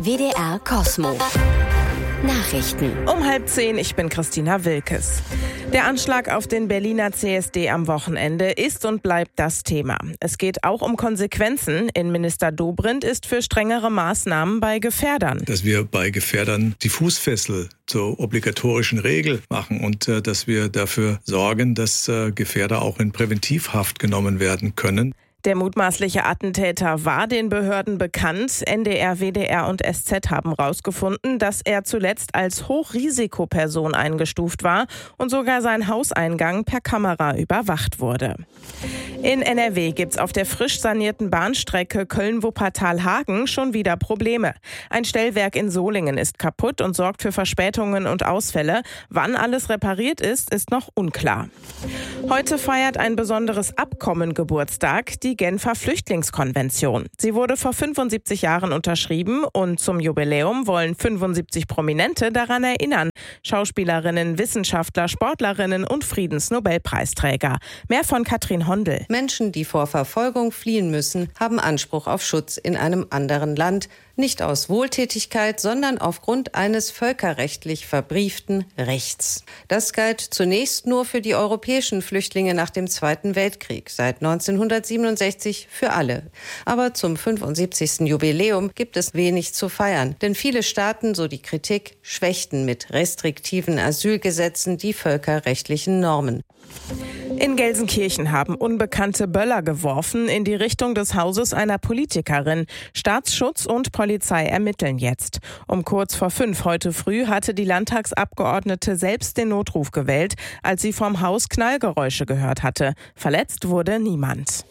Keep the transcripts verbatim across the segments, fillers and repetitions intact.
W D R Kosmo. Nachrichten. Um halb zehn, ich bin Christina Wilkes. Der Anschlag auf den Berliner C S D am Wochenende ist und bleibt das Thema. Es geht auch um Konsequenzen. Innenminister Dobrindt ist für strengere Maßnahmen bei Gefährdern. Dass wir bei Gefährdern die Fußfessel zur obligatorischen Regel machen und äh, dass wir dafür sorgen, dass äh, Gefährder auch in Präventivhaft genommen werden können. Der mutmaßliche Attentäter war den Behörden bekannt. N D R, W D R und S Z haben herausgefunden, dass er zuletzt als Hochrisikoperson eingestuft war und sogar sein Hauseingang per Kamera überwacht wurde. In N R W gibt's auf der frisch sanierten Bahnstrecke Köln-Wuppertal-Hagen schon wieder Probleme. Ein Stellwerk in Solingen ist kaputt und sorgt für Verspätungen und Ausfälle. Wann alles repariert ist, ist noch unklar. Heute feiert ein besonderes Abkommen Geburtstag, die Genfer Flüchtlingskonvention. Sie wurde vor fünfundsiebzig Jahren unterschrieben und zum Jubiläum wollen fünfundsiebzig Prominente daran erinnern. Schauspielerinnen, Wissenschaftler, Sportlerinnen und Friedensnobelpreisträger. Mehr von Katrin Hondel. Menschen, die vor Verfolgung fliehen müssen, haben Anspruch auf Schutz in einem anderen Land. Nicht aus Wohltätigkeit, sondern aufgrund eines völkerrechtlich verbrieften Rechts. Das galt zunächst nur für die europäischen Flüchtlinge nach dem Zweiten Weltkrieg, seit neunzehnhundertsiebenundsechzig für alle. Aber zum fünfundsiebzigsten Jubiläum gibt es wenig zu feiern, denn viele Staaten, so die Kritik, schwächten mit restriktiven Asylgesetzen die völkerrechtlichen Normen. In Gelsenkirchen haben Unbekannte Böller geworfen in die Richtung des Hauses einer Politikerin. Staatsschutz und Polizei ermitteln jetzt. Um kurz vor fünf heute früh hatte die Landtagsabgeordnete selbst den Notruf gewählt, als sie vom Haus Knallgeräusche gehört hatte. Verletzt wurde niemand.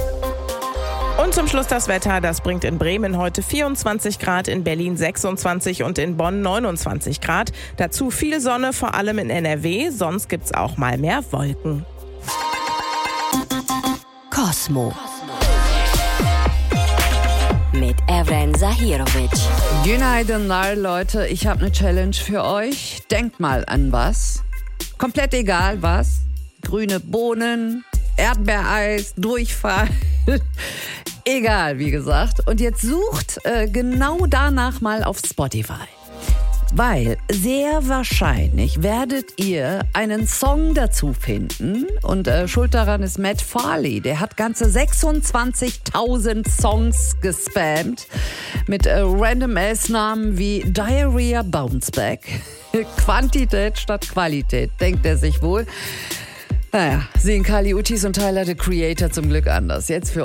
Und zum Schluss das Wetter. Das bringt in Bremen heute vierundzwanzig Grad, in Berlin sechsundzwanzig und in Bonn neunundzwanzig Grad. Dazu viel Sonne, vor allem in N R W. Sonst gibt's auch mal mehr Wolken. Kosmo. Mit Evren Zahirovic. Günaydınlar, Leute. Ich habe eine Challenge für euch. Denkt mal an was. Komplett egal was. Grüne Bohnen, Erdbeereis, Durchfall. Egal, wie gesagt. Und jetzt sucht äh, genau danach mal auf Spotify. Weil sehr wahrscheinlich werdet ihr einen Song dazu finden. Und äh, schuld daran ist Matt Farley. Der hat ganze sechsundzwanzigtausend Songs gespammt. Mit äh, Random-Ass-Namen wie Diarrhea Bounce Back. Quantität statt Qualität, denkt er sich wohl. Naja, sehen Kali Uchis und Tyler, the Creator, zum Glück anders. Jetzt für